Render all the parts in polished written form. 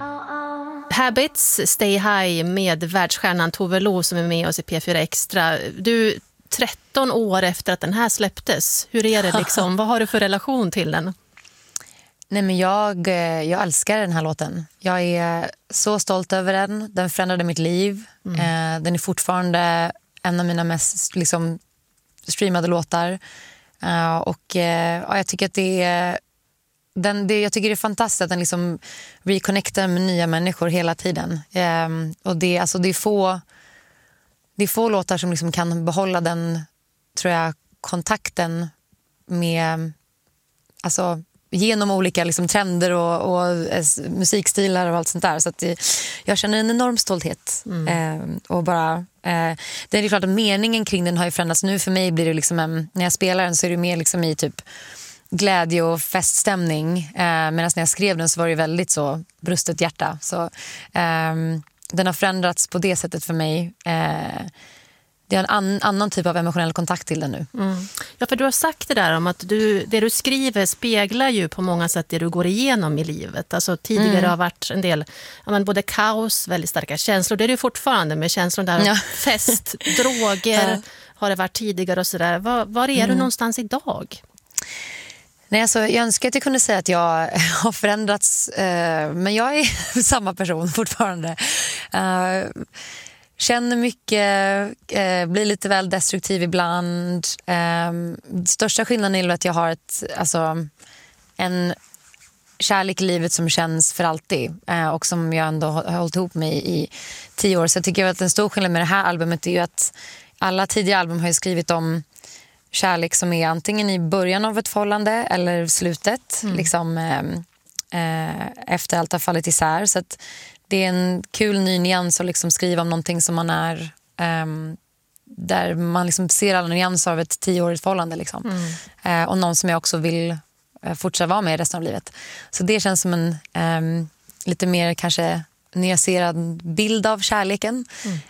Habits, Stay High med världsstjärnan Tove Lo som är med oss i P4 Extra. Du, 13 år efter att den här släpptes, hur är det liksom? Vad har du för relation till den? Nej, men jag älskar den här låten. Jag är så stolt över den. Den förändrade mitt liv. Den är fortfarande en av mina mest liksom, streamade låtar. Jag tycker att jag tycker det är fantastiskt att den liksom reconnectar med nya människor hela tiden. Och det är få låtar som liksom kan behålla den, tror jag, kontakten med, alltså, genom olika liksom trender och musikstilar och allt sånt där. Så att jag känner en enorm stolthet. Och bara, det är klart att meningen kring den har ju förändrats. Nu för mig blir det liksom när jag spelar den så är det mer liksom i typ glädje och feststämning. Medan när jag skrev den så var det väldigt så brustet hjärta. Så den har förändrats på det sättet för mig. Det är en annan typ av emotionell kontakt till den nu. Ja, för du har sagt det där om att det du skriver speglar ju på många sätt det du går igenom i livet. Alltså tidigare har varit en del, både kaos, väldigt starka känslor. Det är det ju fortfarande med känslor där. Fest, droger har det varit tidigare och sådär. Var är du någonstans idag? Nej, alltså, jag önskar att jag kunde säga att jag har förändrats. Men jag är samma person fortfarande. Känner mycket, blir lite väl destruktiv ibland. Största skillnaden är att jag har en kärlek i livet som känns för alltid. Och som jag ändå har hållit ihop med i 10 år. Så jag tycker att en stor skillnad med det här albumet är ju att alla tidiga album har ju skrivit om kärlek som är antingen i början av ett förhållande eller slutet. Liksom, efter allt har fallit isär. Så att det är en kul ny nyans att liksom skriva om någonting som man är där man liksom ser alla nyanser av ett 10-årigt förhållande liksom. Och någon som jag också vill fortsätta vara med resten av livet. Så det känns som en lite mer kanske nyanserad bild av kärleken.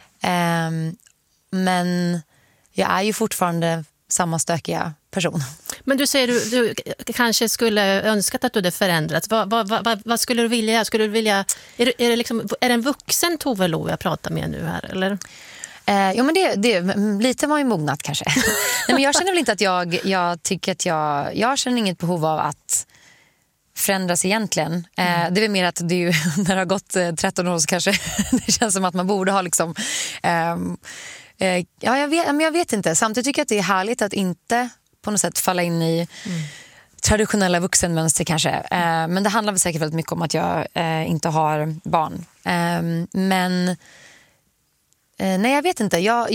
Men jag är ju fortfarande samma stökiga person. Men du säger du kanske skulle önskat att du hade förändrats. Vad skulle du vilja? Är det en vuxen Tove Lo jag pratar med nu här, eller? Ja, men det lite var ju mognat kanske. Nej, men jag känner väl inte att jag tycker att jag känner inget behov av att förändras egentligen. Det är väl mer att det är ju, när det har gått 13 år så kanske det känns som att man borde ha liksom jag vet inte. Samtidigt tycker jag att det är härligt att inte på något sätt falla in i traditionella vuxenmönster kanske. Men det handlar väl säkert väldigt mycket om att jag inte har barn. Men nej, jag vet inte.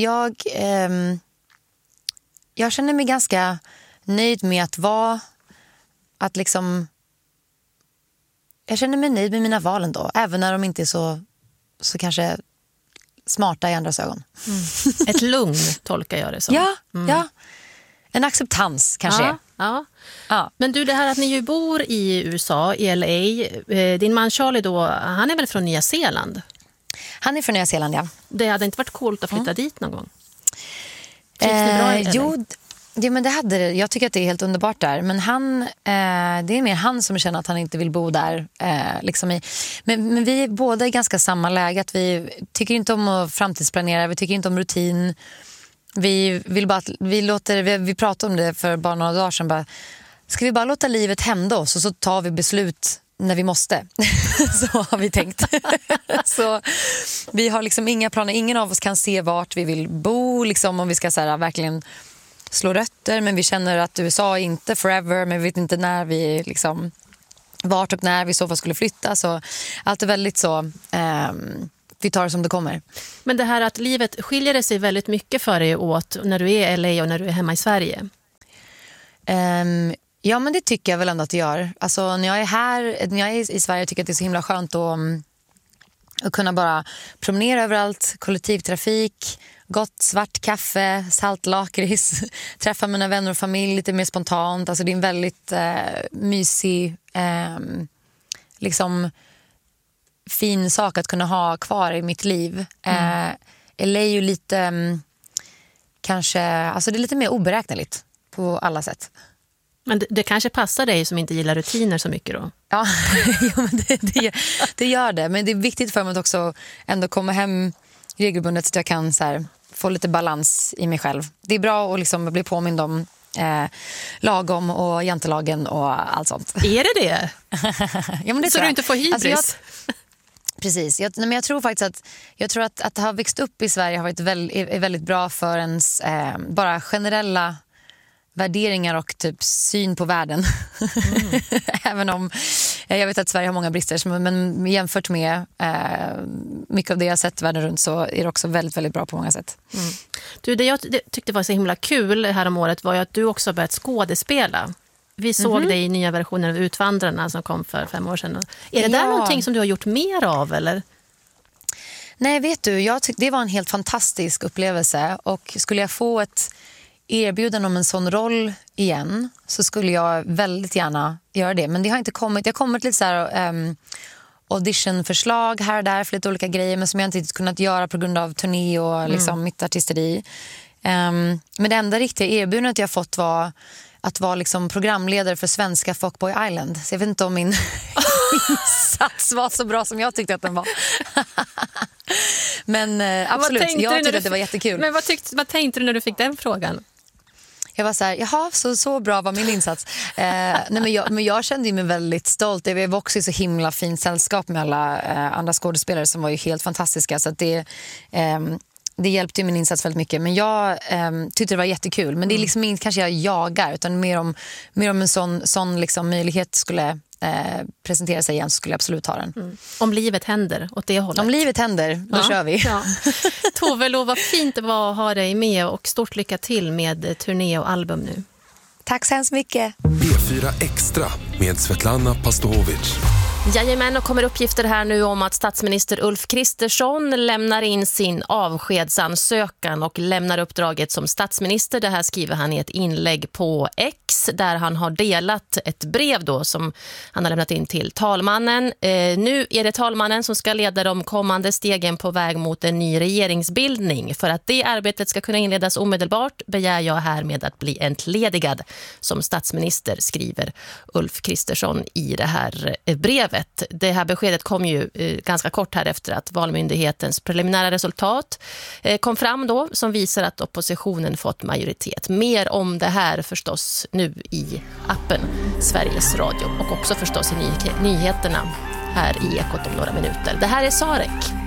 Jag känner mig ganska nöjd med att liksom, jag känner mig nöjd med mina val ändå. Även när de inte är så kanske smarta i andras ögon. Ett lugn tolkar jag det som. Ja. En acceptans kanske. Ja. Men du, det här att ni ju bor i USA, i LA. Din man Charlie då, han är väl från Nya Zeeland? Han är från Nya Zeeland, ja. Det hade inte varit coolt att flytta dit någon gång? Trivs ni bra i LA? Jo, men det hade det. Jag tycker att det är helt underbart där. Men det är mer han som känner att han inte vill bo där. Men vi båda är ganska samma läge. Att vi tycker inte om att framtidsplanera. Vi tycker inte om rutin. Vi vill bara vi pratade om det för bara några dagar sedan. Ska vi bara låta livet hända oss och så tar vi beslut när vi måste. Så har vi tänkt. Så vi har liksom inga planer. Ingen av oss kan se vart vi vill bo. Liksom, om vi ska så här, verkligen slå rötter. Men vi känner att USA är inte forever. Men vi vet inte när vi liksom, vart och när vi så fall skulle flytta. Så allt är väldigt så... vi tar det som det kommer. Men det här att livet skiljer det sig väldigt mycket för dig åt när du är i LA och när du är hemma i Sverige? Ja, men det tycker jag väl ändå att det gör. Alltså när jag är i Sverige tycker jag att det är så himla skönt att kunna bara promenera överallt, kollektivtrafik, gott svart kaffe, saltlakrits, träffa mina vänner och familj lite mer spontant. Alltså det är en väldigt mysig liksom fin sak att kunna ha kvar i mitt liv. LA är ju lite kanske, alltså det är lite mer oberäkneligt på alla sätt. Men det kanske passar dig som inte gillar rutiner så mycket då? Ja, ja men det gör det. Men det är viktigt för mig att också ändå komma hem regelbundet så att jag kan så här, få lite balans i mig själv. Det är bra att liksom bli påmind om lagom och jantelagen och allt sånt. Är det? Ja, men det så du inte får hybris? Alltså precis. Jag tror faktiskt att ha växt upp i Sverige har varit väldigt bra för ens bara generella värderingar och typ syn på världen. Även om jag vet att Sverige har många brister, men jämfört med mycket av det jag sett världen runt så är det också väldigt, väldigt bra på många sätt. Mm. Du, det jag tyckte var så himla kul här om året var ju att du också börjat skådespela. Vi såg dig i nya versioner av Utvandrarna som kom för 5 år sedan. Är det där någonting som du har gjort mer av, eller? Nej, vet du, det var en helt fantastisk upplevelse. Och skulle jag få ett erbjudande om en sån roll igen så skulle jag väldigt gärna göra det. Men det har inte kommit. Det har kommit lite så här auditionförslag här och där för lite olika grejer, men som jag inte kunnat göra på grund av turné och liksom mitt artisteri. Men det enda riktiga erbjudandet jag fått var att vara liksom programledare för svenska Fuckboy Island. Så jag vet inte om min insats var så bra som jag tyckte att den var. Men absolut, jag tyckte att det var jättekul. Men vad tänkte du när du fick den frågan? Jag var så här, jaha, så bra var min insats. Men jag kände mig väldigt stolt. Jag var också i så himla fint sällskap med alla andra skådespelare som var ju helt fantastiska. Så att det hjälpte min insats väldigt mycket. Men jag tyckte det var jättekul. Men det är liksom inte kanske jag jagar, utan mer om en sån liksom möjlighet skulle presentera sig igen, så skulle jag absolut ta den. Mm. Om livet händer åt det hållet. Om livet händer, då kör vi. Ja. Tove Lo, vad fint det var att ha dig med och stort lycka till med turné och album nu. Tack så hemskt mycket. B4 Extra med Svetlana Pastovic. Jajamän, och kommer uppgifter här nu om att statsminister Ulf Kristersson lämnar in sin avskedsansökan och lämnar uppdraget som statsminister. Det här skriver han i ett inlägg på X där han har delat ett brev då som han har lämnat in till talmannen. Nu är det talmannen som ska leda de kommande stegen på väg mot en ny regeringsbildning. För att det arbetet ska kunna inledas omedelbart begär jag härmed att bli entledigad som statsminister, skriver Ulf Kristersson i det här brevet. Det här beskedet kom ju ganska kort här efter att Valmyndighetens preliminära resultat kom fram då, som visar att oppositionen fått majoritet. Mer om det här förstås nu i appen Sveriges Radio och också förstås i nyheterna här i Ekot om några minuter. Det här är Sarek.